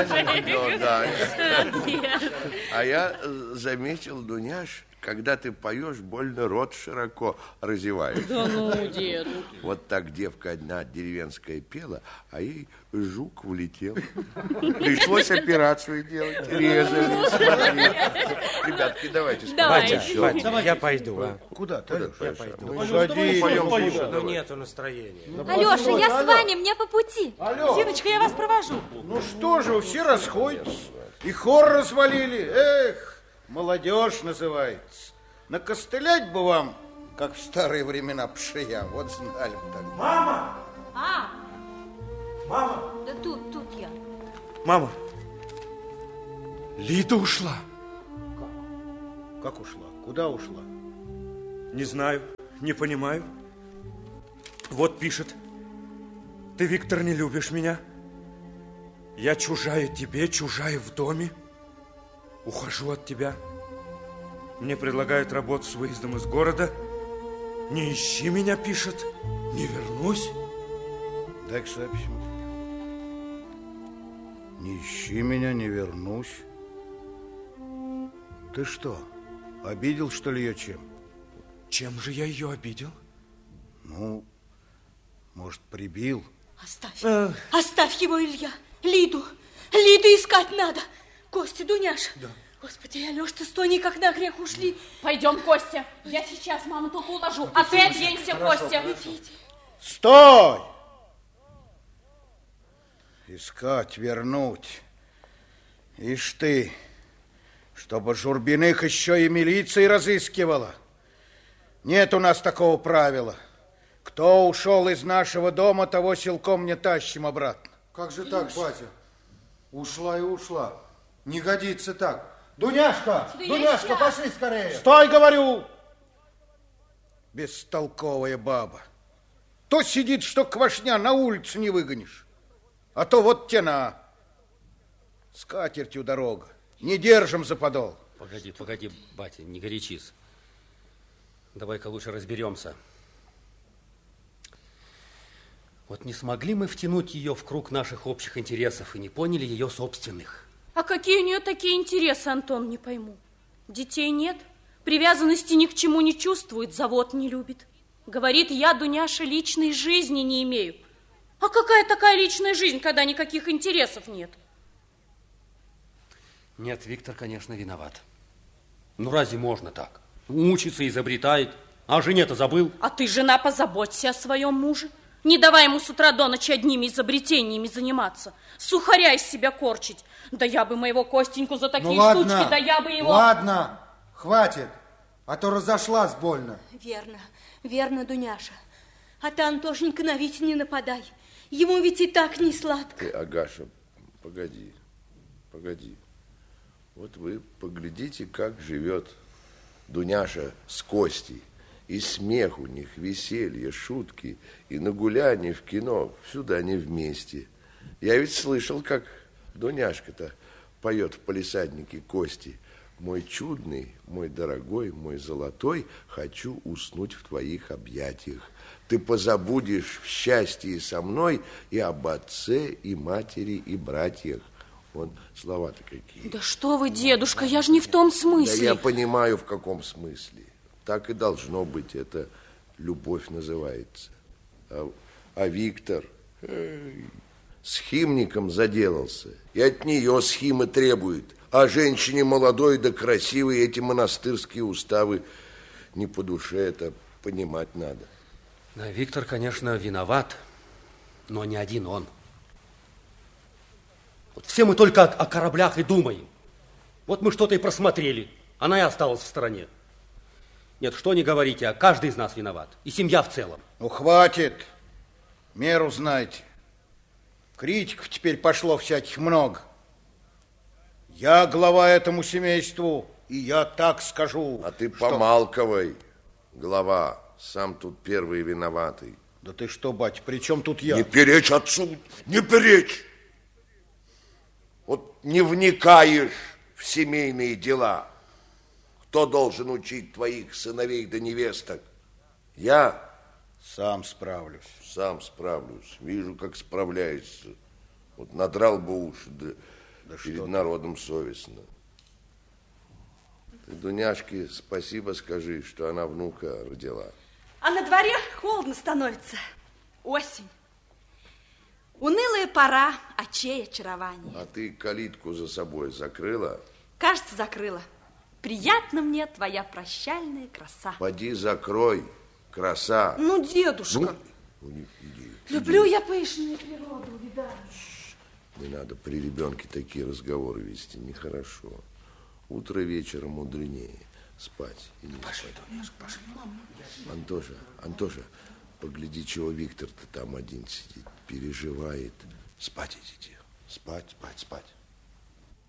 Ну, да. А я заметил, Дуняш, когда ты поешь, больно рот широко разеваешь. Да ну, дед. Вот так девка одна деревенская пела, а ей жук влетел. Пришлось операцию делать. Резали, смотри. Ребятки, давайте спать. Батя, я пойду. А? Куда ты, Алёша? Я пойду. Пойдем. Ну, нету настроения. Алёша, я с вами, мне по пути. Зиночка, я вас провожу. Ну что же, все расходятся. И хор развалили. Эх, молодежь называется. Накостылять бы вам, как в старые времена пшия. Вот знали бы так. Мама! Мама! Да тут я. Мама! Лида ушла. Как ушла? Куда ушла? Не знаю, не понимаю. Вот пишет. Ты, Виктор, не любишь меня. Я чужая тебе, чужая в доме. Ухожу от тебя. Мне предлагают работу с выездом из города. Не ищи меня, пишет. Не вернусь. Дай-ка запись. Не ищи меня, не вернусь. Ты что, обидел, что ли, ее чем? Чем же я ее обидел? Ну, может, прибил? Оставь его, Илья. Лиду искать надо. Костя, Дуняша. Да. Господи, Алёш, ты с Тоней как на грех ушли. Пойдем, Костя. Я сейчас маму только уложу. А ты оденься, Костя. Стой! Искать, вернуть. Ишь ты, чтобы Журбиных еще и милиция разыскивала. Нет у нас такого правила. Кто ушел из нашего дома, того силком не тащим обратно. Как же так, батя? Ушла и ушла. Не годится так. Дуняшка, Дуняшка, пошли скорее. Стой, говорю! Бестолковая баба. То сидит, что квашня, на улицу не выгонишь. А то вот тена. С катертью дорога. Не держим за подол. Погоди, батя, не горячись. Давай-ка лучше разберемся. Вот не смогли мы втянуть ее в круг наших общих интересов и не поняли ее собственных. А какие у нее такие интересы, Антон, не пойму. Детей нет, привязанности ни к чему не чувствует, завод не любит. Говорит, я, Дуняша, личной жизни не имею. А какая такая личная жизнь, когда никаких интересов нет? Нет, Виктор, конечно, виноват. Ну, разве можно так? Учится, изобретает, а жене-то забыл. А ты, жена, позаботься о своем муже. Не давай ему с утра до ночи одними изобретениями заниматься. Сухаря из себя корчить. Да я бы моего Костеньку за такие штучки, да я бы его... Ладно, хватит, а то разошлась больно. Верно, Дуняша. А ты, Антошенька, на Витю не нападай. Ему ведь и так не сладко. Ты, Агаша, погоди. Вот вы поглядите, как живет Дуняша с Костей. И смех у них, веселье, шутки, и на гулянье, в кино, всюду они вместе. Я ведь слышал, как Дуняшка-то поет в палисаднике Кости. Мой чудный, мой дорогой, мой золотой, хочу уснуть в твоих объятиях. Ты позабудешь в счастье со мной и об отце, и матери, и братьях. Вон слова-то какие. Да что вы, дедушка, я же не в том смысле. Да я понимаю, в каком смысле. Так и должно быть, это любовь называется. А Виктор с химником заделался, и от нее схимы требует. А женщине молодой да красивой эти монастырские уставы не по душе, это понимать надо. Да, Виктор, конечно, виноват, но не один он. Вот все мы только о кораблях и думаем. Вот мы что-то и просмотрели, она и осталась в стороне. Нет, что не говорите, а каждый из нас виноват. И семья в целом. Ну, хватит. Меру знайте. Критиков теперь пошло всяких много. Я глава этому семейству, и я так скажу. А ты что... помалковай, глава. Сам тут первый виноватый. Да ты что, батя, при чем тут я? Не перечь отцу, не перечь. Вот не вникаешь в семейные дела. Кто должен учить твоих сыновей да невесток? Я? Сам справлюсь. Сам справлюсь. Вижу, как справляешься. Вот надрал бы уши, да Да перед что народом совестно. Ты Дуняшке спасибо скажи, что она внука родила. А на дворе холодно становится. Осень. Унылая пора очей очарования. А ты калитку за собой закрыла? Кажется, закрыла. Приятна мне твоя прощальная краса. Поди закрой, краса. Ну, дедушка. Иди. Люблю я пышную природу, увидать. Не надо при ребенке такие разговоры вести, нехорошо. Утро вечером мудренее. Спать. Иди пошли, спать. Дуняшка, пошли. Антоша, погляди, чего Виктор-то там один сидит, переживает. Спать идите. Спать.